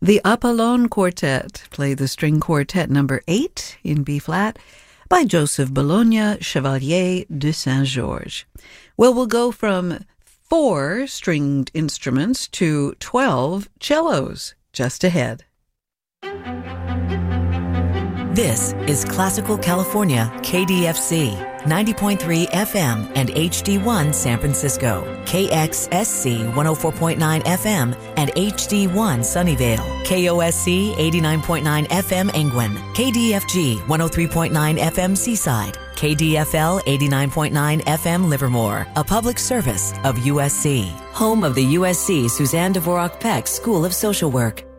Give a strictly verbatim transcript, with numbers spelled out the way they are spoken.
The Apollon Quartet play the string quartet number eight in B-flat by Joseph Bologna, Chevalier de Saint-Georges. Well, we'll go from four stringed instruments to twelve cellos just ahead. This is Classical California, K D F C, ninety point three F M and H D one San Francisco, K X S C one oh four point nine F M and H D one Sunnyvale, K O S C eighty-nine point nine F M Angwin, K D F G one oh three point nine F M Seaside, K D F L eighty-nine point nine F M Livermore, a public service of U S C, home of the U S C Suzanne Dvorak Peck School of Social Work.